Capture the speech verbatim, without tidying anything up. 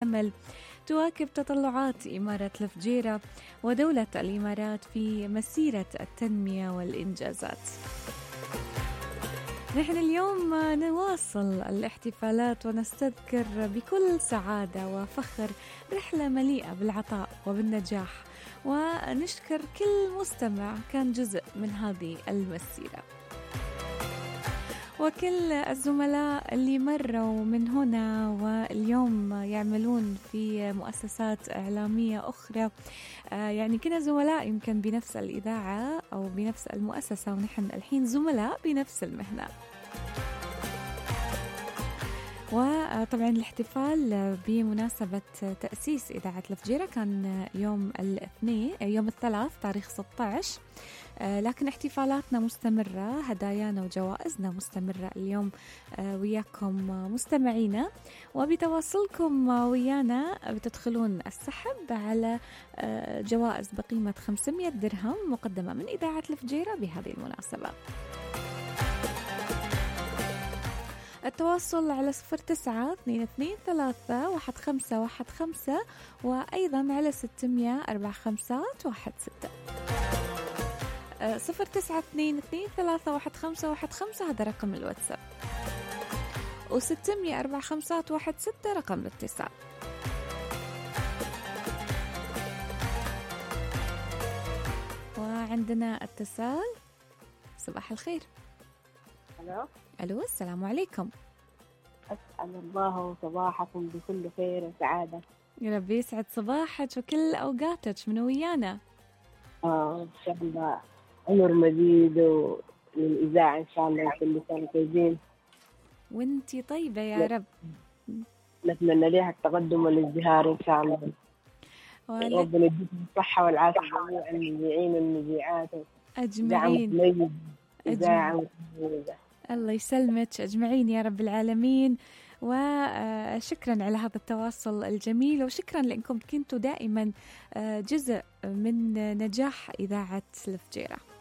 العمل تواكب تطلعات إمارة الفجيرة ودولة الإمارات في مسيرة التنمية والإنجازات. نحن اليوم نواصل الاحتفالات ونستذكر بكل سعادة وفخر رحلة مليئة بالعطاء وبالنجاح، ونشكر كل مستمع كان جزء من هذه المسيرة، وكل الزملاء اللي مروا من هنا واليوم يعملون في مؤسسات إعلامية أخرى. يعني كنا زملاء يمكن بنفس الإذاعة أو بنفس المؤسسة، ونحن الحين زملاء بنفس المهنة. وطبعا الاحتفال بمناسبة تأسيس إذاعة الفجيرة كان يوم الاثنين يوم الثلاث تاريخ ستة عشر، لكن احتفالاتنا مستمرة، هدايانا وجوائزنا مستمرة اليوم وياكم مستمعينا، وبتواصلكم ويانا بتدخلون السحب على جوائز بقيمة خمسمائة درهم مقدمة من إذاعة الفجيرة بهذه المناسبة. التواصل على صفر تسعة اثنين اثنين ثلاثة واحد خمسة واحد خمسة، وأيضا على ستمائة أربعة خمسات واحد ستة. صفر تسعة اثنين اثنين ثلاثة واحد خمسة واحد خمسة هذا رقم الواتساب، وستمائة أربعة خمسات واحد ستة رقم الاتصال. وعندنا اتصال. صباح الخير. ألو. ألو، السلام عليكم. أسعد الله صباحكم بكل خير وسعادة. يا ربي يسعد صباحك وكل أوقاتك. من ويانا؟ آه إن شاء الله عمر مزيد وللإذاعة إن شاء الله كل سنة طيبين وانتي طيبة يا رب. نتمنى لها التقدم والازدهار إن شاء الله، ربنا يديكم الصحة والعافية جميعا المذيعين والمذيعات أجمعين. أجمعين. الله يسلمك أجمعين يا رب العالمين. وشكرا على هذا التواصل الجميل، وشكرا لأنكم كنتوا دائما جزء من نجاح إذاعة الفجيرة.